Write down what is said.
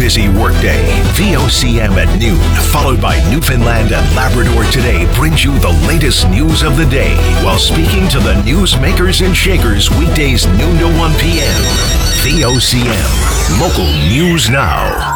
busy workday. VOCM at noon, followed by Newfoundland and Labrador Today, brings you the latest news of the day while speaking to the newsmakers and shakers weekdays noon to 1 p.m. VOCM, local news now.